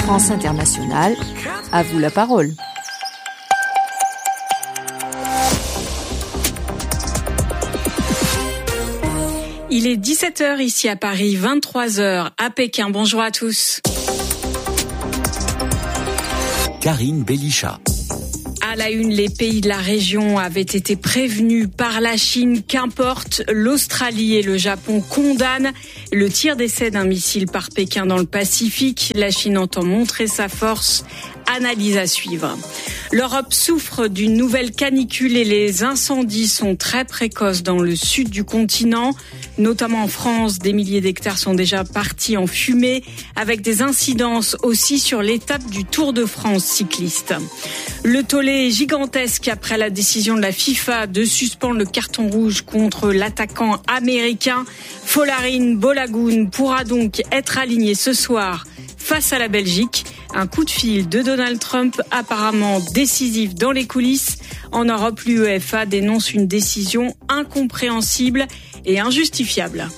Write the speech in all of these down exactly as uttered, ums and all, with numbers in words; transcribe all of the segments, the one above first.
France Internationale, à vous la parole. Il est dix-sept heures ici à Paris, vingt-trois heures à Pékin. Bonjour à tous. Karine Bélichat. À la une, les pays de la région avaient été prévenus par la Chine. Qu'importe, l'Australie et le Japon condamnent le tir d'essai d'un missile par Pékin dans le Pacifique. La Chine entend montrer sa force. Analyse à suivre. L'Europe souffre d'une nouvelle canicule et les incendies sont très précoces dans le sud du continent. Notamment en France, des milliers d'hectares sont déjà partis en fumée, avec des incidences aussi sur l'étape du Tour de France cycliste. Le tollé est gigantesque après la décision de la FIFA de suspendre le carton rouge contre l'attaquant américain. Folarin Bolagun pourra donc être aligné ce soir face à la Belgique. Un coup de fil de Donald Trump apparemment décisif dans les coulisses. En Europe, l'UEFA dénonce une décision incompréhensible et injustifiable.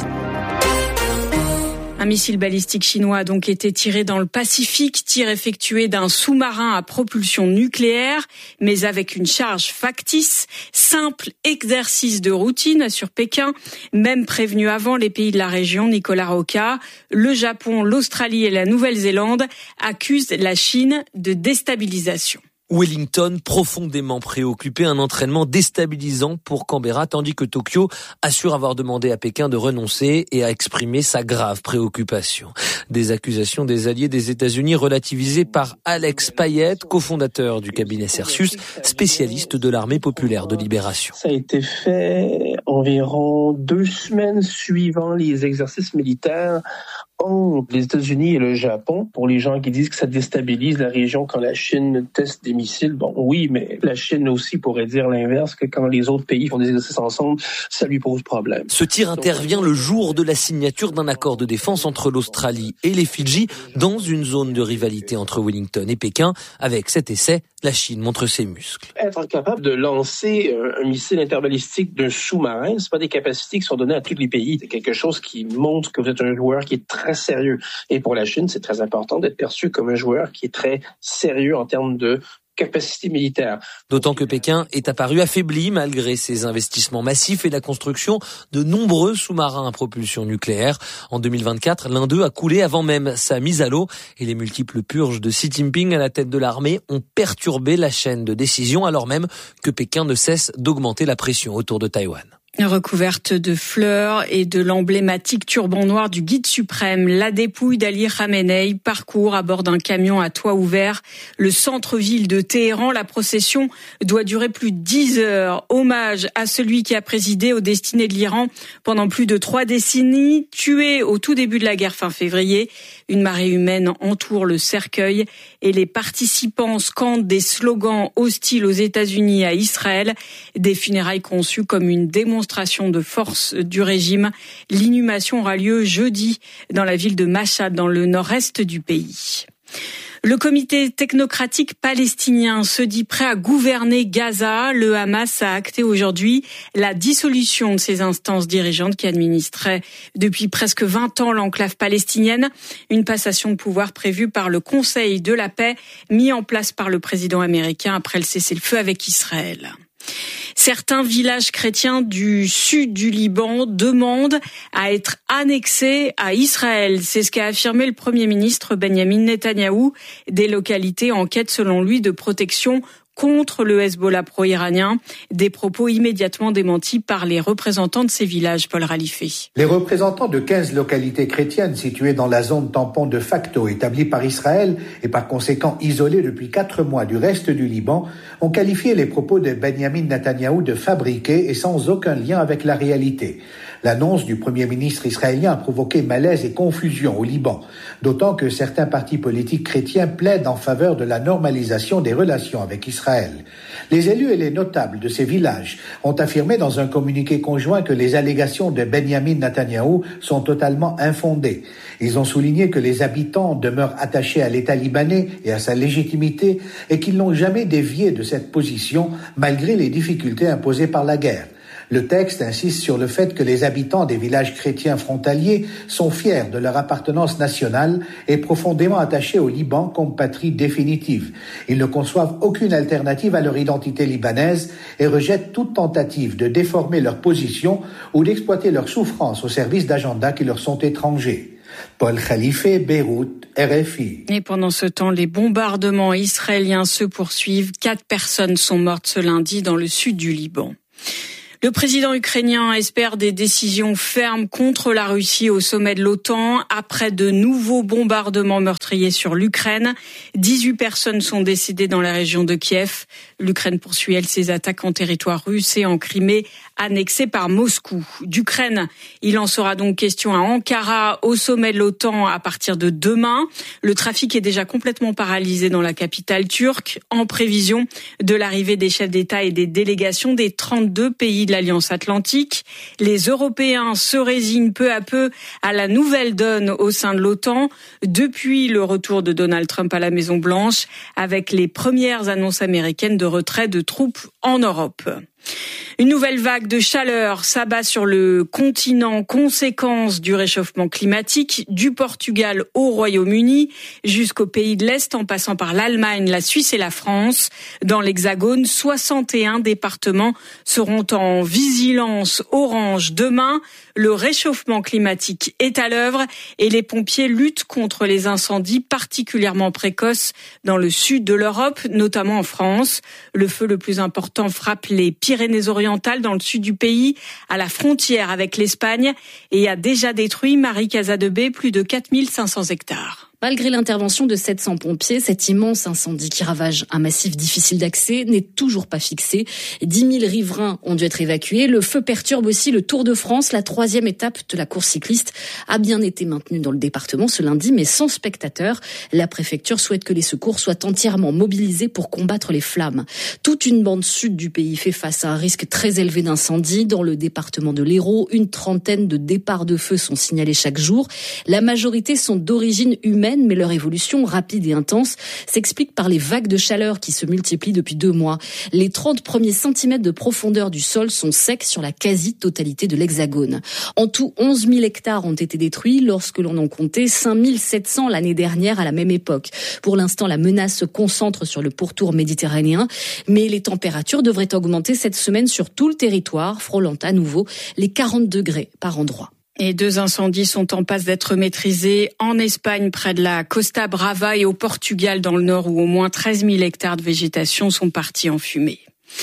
Un missile balistique chinois a donc été tiré dans le Pacifique, tir effectué d'un sous-marin à propulsion nucléaire, mais avec une charge factice. Simple exercice de routine, assure Pékin. Même prévenu avant, les pays de la région, Nicolas Rocca, le Japon, l'Australie et la Nouvelle-Zélande accusent la Chine de déstabilisation. Wellington, profondément préoccupé, un entraînement déstabilisant pour Canberra, tandis que Tokyo assure avoir demandé à Pékin de renoncer et a exprimé sa grave préoccupation. Des accusations des alliés des États-Unis relativisées par Alex Payette, cofondateur du cabinet Cersus, spécialiste de l'armée populaire de libération. Ça a été fait environ deux semaines suivant les exercices militaires entre les États-Unis et le Japon. Pour les gens qui disent que ça déstabilise la région quand la Chine teste des missiles, bon oui, mais la Chine aussi pourrait dire l'inverse, que quand les autres pays font des exercices ensemble, ça lui pose problème. Ce tir intervient le jour de la signature d'un accord de défense entre l'Australie et les Fidji dans une zone de rivalité entre Wellington et Pékin. Avec cet essai, la Chine montre ses muscles. Être capable de lancer un missile interbalistique d'un sous-marin, c'est pas des capacités qui sont données à tous les pays. C'est quelque chose qui montre que vous êtes un joueur qui est très sérieux. Et pour la Chine, c'est très important d'être perçu comme un joueur qui est très sérieux en termes de capacité militaire. D'autant que Pékin est apparu affaibli malgré ses investissements massifs et la construction de nombreux sous-marins à propulsion nucléaire. En deux mille vingt-quatre, l'un d'eux a coulé avant même sa mise à l'eau et les multiples purges de Xi Jinping à la tête de l'armée ont perturbé la chaîne de décision alors même que Pékin ne cesse d'augmenter la pression autour de Taïwan. Recouverte de fleurs et de l'emblématique turban noir du guide suprême, la dépouille d'Ali Khamenei parcourt à bord d'un camion à toit ouvert le centre-ville de Téhéran. La procession doit durer plus de dix heures. Hommage à celui qui a présidé aux destinées de l'Iran pendant plus de trois décennies, tué au tout début de la guerre fin février. Une marée humaine entoure le cercueil et les participants scandent des slogans hostiles aux États-Unis et à Israël. Des funérailles conçues comme une démonstration de force du régime. L'inhumation aura lieu jeudi dans la ville de Mashhad, dans le nord-est du pays. Le comité technocratique palestinien se dit prêt à gouverner Gaza. Le Hamas a acté aujourd'hui la dissolution de ses instances dirigeantes qui administraient depuis presque vingt ans l'enclave palestinienne. Une passation de pouvoir prévue par le Conseil de la paix mis en place par le président américain après le cessez-le-feu avec Israël. Certains villages chrétiens du sud du Liban demandent à être annexés à Israël. C'est ce qu'a affirmé le Premier ministre Benyamin Netanyahou. Des localités en quête, selon lui, de protection contre le Hezbollah pro-iranien. Des propos immédiatement démentis par les représentants de ces villages, Paul Ralifé. Les représentants de quinze localités chrétiennes situées dans la zone tampon de facto établie par Israël et par conséquent isolées depuis quatre mois du reste du Liban ont qualifié les propos de Benyamin Netanyahou de fabriqués et sans aucun lien avec la réalité. L'annonce du Premier ministre israélien a provoqué malaise et confusion au Liban, d'autant que certains partis politiques chrétiens plaident en faveur de la normalisation des relations avec Israël. Les élus et les notables de ces villages ont affirmé dans un communiqué conjoint que les allégations de Benyamin Netanyahou sont totalement infondées. Ils ont souligné que les habitants demeurent attachés à l'État libanais et à sa légitimité et qu'ils n'ont jamais dévié de cette position malgré les difficultés imposées par la guerre. Le texte insiste sur le fait que les habitants des villages chrétiens frontaliers sont fiers de leur appartenance nationale et profondément attachés au Liban comme patrie définitive. Ils ne conçoivent aucune alternative à leur identité libanaise et rejettent toute tentative de déformer leur position ou d'exploiter leur souffrance au service d'agendas qui leur sont étrangers. Paul Khalife, Beyrouth, R F I. Et pendant ce temps, les bombardements israéliens se poursuivent. Quatre personnes sont mortes ce lundi dans le sud du Liban. Le président ukrainien espère des décisions fermes contre la Russie au sommet de l'OTAN après de nouveaux bombardements meurtriers sur l'Ukraine. dix-huit personnes sont décédées dans la région de Kiev. L'Ukraine poursuit, elle, ses attaques en territoire russe et en Crimée, annexée par Moscou. D'Ukraine, il en sera donc question à Ankara au sommet de l'OTAN à partir de demain. Le trafic est déjà complètement paralysé dans la capitale turque en prévision de l'arrivée des chefs d'État et des délégations des trente-deux pays de l'Alliance Atlantique. Les Européens se résignent peu à peu à la nouvelle donne au sein de l'OTAN depuis le retour de Donald Trump à la Maison-Blanche avec les premières annonces américaines de retrait de troupes en Europe. Une nouvelle vague de chaleur s'abat sur le continent, conséquence du réchauffement climatique, du Portugal au Royaume-Uni, jusqu'aux pays de l'Est en passant par l'Allemagne, la Suisse et la France. Dans l'Hexagone, soixante et un départements seront en vigilance orange demain. Le réchauffement climatique est à l'œuvre et les pompiers luttent contre les incendies particulièrement précoces dans le sud de l'Europe, notamment en France. Le feu le plus important frappe les Pyrénées-Orientales dans le sud du pays, à la frontière avec l'Espagne, et a déjà détruit, Marie Casadebé, plus de quatre mille cinq cents hectares. Malgré l'intervention de sept cents pompiers, cet immense incendie qui ravage un massif difficile d'accès n'est toujours pas fixé. dix mille riverains ont dû être évacués. Le feu perturbe aussi le Tour de France. La troisième étape de la course cycliste a bien été maintenue dans le département ce lundi, mais sans spectateurs. La préfecture souhaite que les secours soient entièrement mobilisés pour combattre les flammes. Toute une bande sud du pays fait face à un risque très élevé d'incendie. Dans le département de l'Hérault, une trentaine de départs de feu sont signalés chaque jour. La majorité sont d'origine humaine, mais leur évolution rapide et intense s'explique par les vagues de chaleur qui se multiplient depuis deux mois. Les trente premiers centimètres de profondeur du sol sont secs sur la quasi-totalité de l'Hexagone. En tout, onze mille hectares ont été détruits lorsque l'on en comptait cinq mille sept cents l'année dernière à la même époque. Pour l'instant, la menace se concentre sur le pourtour méditerranéen, mais les températures devraient augmenter cette semaine sur tout le territoire, frôlant à nouveau les quarante degrés par endroit. Et deux incendies sont en passe d'être maîtrisés en Espagne, près de la Costa Brava, et au Portugal, dans le nord, où au moins treize mille hectares de végétation sont partis en fumée.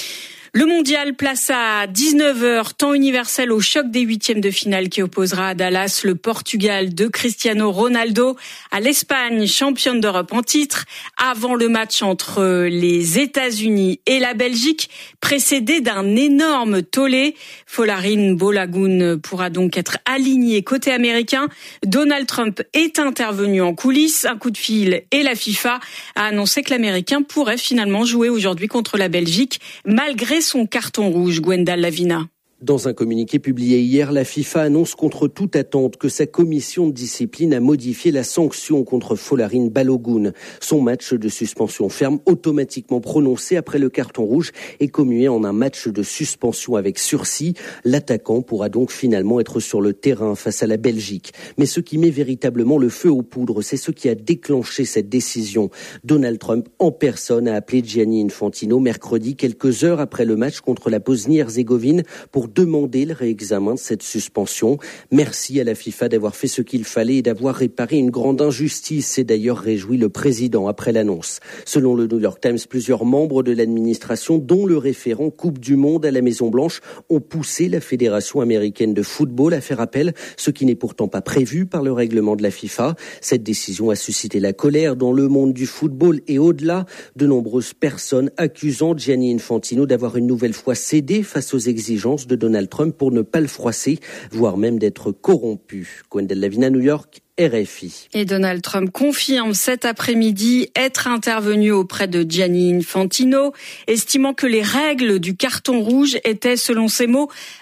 Le mondial place à dix-neuf heures, temps universel, au choc des huitièmes de finale qui opposera à Dallas le Portugal de Cristiano Ronaldo à l'Espagne, championne d'Europe en titre, avant le match entre les États-Unis et la Belgique, précédé d'un énorme tollé. Folarin Balogun pourra donc être aligné côté américain. Donald Trump est intervenu en coulisses, un coup de fil, et la FIFA a annoncé que l'Américain pourrait finalement jouer aujourd'hui contre la Belgique, malgré son carton rouge. Gwendal Lavina. Dans un communiqué publié hier, la FIFA annonce contre toute attente que sa commission de discipline a modifié la sanction contre Folarin Balogun. Son match de suspension ferme, automatiquement prononcé après le carton rouge, est commué en un match de suspension avec sursis. L'attaquant pourra donc finalement être sur le terrain face à la Belgique. Mais ce qui met véritablement le feu aux poudres, c'est ce qui a déclenché cette décision. Donald Trump en personne a appelé Gianni Infantino mercredi, quelques heures après le match contre la Bosnie-Herzégovine, pour demander le réexamen de cette suspension. Merci à la FIFA d'avoir fait ce qu'il fallait et d'avoir réparé une grande injustice, s'est d'ailleurs réjoui le président après l'annonce. Selon le New York Times, plusieurs membres de l'administration, dont le référent Coupe du Monde à la Maison-Blanche, ont poussé la Fédération américaine de football à faire appel, ce qui n'est pourtant pas prévu par le règlement de la FIFA. Cette décision a suscité la colère dans le monde du football et au-delà, de nombreuses personnes accusant Gianni Infantino d'avoir une nouvelle fois cédé face aux exigences de Donald Trump pour ne pas le froisser, voire même d'être corrompu. Gwendal Lavina, New York, R F I. Et Donald Trump confirme cet après-midi être intervenu auprès de Gianni Infantino, estimant que les règles du carton rouge étaient, selon ses mots,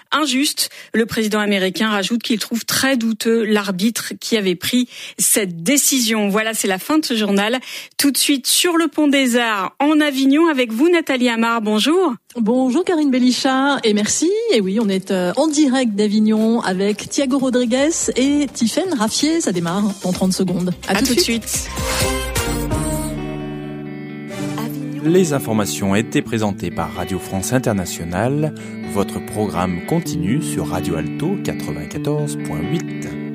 injuste. Le président américain rajoute qu'il trouve très douteux l'arbitre qui avait pris cette décision. Voilà, c'est la fin de ce journal. Tout de suite sur le pont des Arts en Avignon avec vous, Nathalie Amar. Bonjour. Bonjour Karine Bellichard et merci. Et oui, on est en direct d'Avignon avec Thiago Rodriguez et Tiffaine Raffier. Ça démarre dans trente secondes. À, à tout, tout de suite. suite. Les informations étaient présentées par Radio France Internationale. Votre programme continue sur Radio Alto quatre-vingt-quatorze virgule huit.